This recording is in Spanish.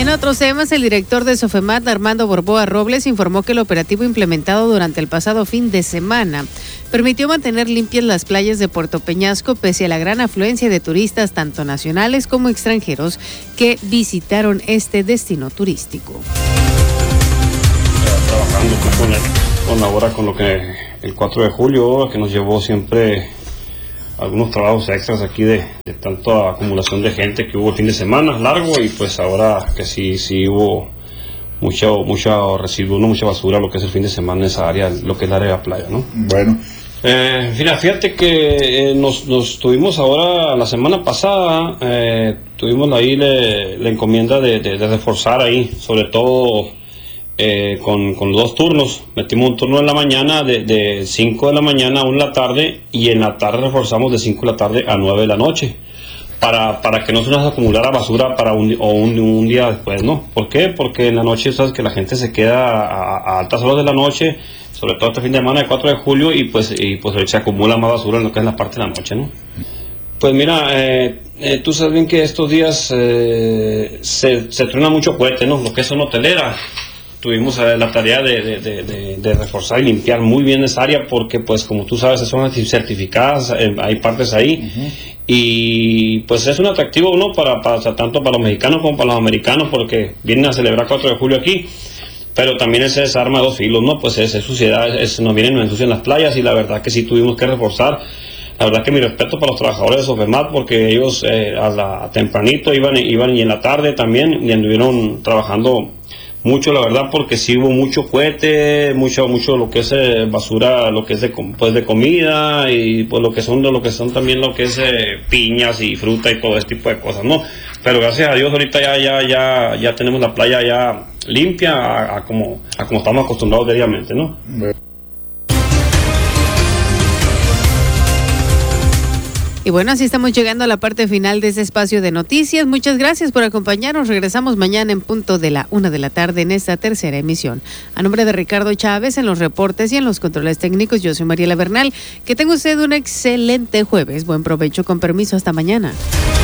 En otros temas, el director de Sofemat, Armando Borboa Robles, informó que el operativo implementado durante el pasado fin de semana permitió mantener limpias las playas de Puerto Peñasco pese a la gran afluencia de turistas, tanto nacionales como extranjeros, que visitaron este destino turístico. Trabajando con lo que el 4 de julio, que nos llevó siempre algunos trabajos extras aquí de tanta acumulación de gente que hubo el fin de semana largo, y pues ahora que sí hubo mucho residuo, mucha basura, lo que es el fin de semana en esa área, lo que es la área de la playa, ¿no? Bueno. Fíjate que nos tuvimos ahora, la semana pasada, tuvimos ahí la encomienda de reforzar ahí, sobre todo con los 2 turnos. Metimos un turno en la mañana de 5 de la mañana a 1 de la tarde, y en la tarde reforzamos de 5 de la tarde a 9 de la noche para que no se nos acumulara basura para un día después, ¿no? ¿Por qué? Porque en la noche sabes que la gente se queda a altas horas de la noche, sobre todo este fin de semana, el 4 de julio, y pues se acumula más basura en lo que es la parte de la noche, ¿no? Pues mira, tú sabes bien que estos días se truena mucho cohete, ¿no? Lo que es una hotelera. Tuvimos la tarea de reforzar y limpiar muy bien esa área, porque pues como tú sabes son certificadas, hay partes ahí, y pues es un atractivo, ¿no? para tanto para los mexicanos como para los americanos, porque vienen a celebrar 4 de julio aquí, pero también ese es arma de 2 filos, ¿no? Pues es suciedad, nos ensucian las playas, y la verdad que sí tuvimos que reforzar. La verdad que mi respeto para los trabajadores de Sofemat, porque ellos tempranito iban y en la tarde también, y anduvieron trabajando mucho, la verdad, porque sí hubo mucho cohete, mucho lo que es basura, lo que es de comida, y pues lo que son también lo que es piñas y fruta y todo este tipo de cosas, ¿no? Pero gracias a Dios ahorita ya tenemos la playa ya limpia a como estamos acostumbrados diariamente, ¿no? Y bueno, así estamos llegando a la parte final de este espacio de noticias. Muchas gracias por acompañarnos. Regresamos mañana en punto de la 1 de la tarde en esta tercera emisión. A nombre de Ricardo Chávez en los reportes y en los controles técnicos, yo soy Mariela Bernal. Que tenga usted un excelente jueves. Buen provecho, con permiso. Hasta mañana.